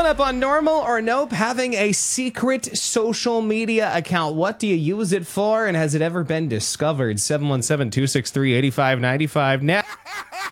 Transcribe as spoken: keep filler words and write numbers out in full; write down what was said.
up on normal or nope having a secret social media account. What do you use it for, and has it ever been discovered? seven one seven, two six three, eight five nine five. Now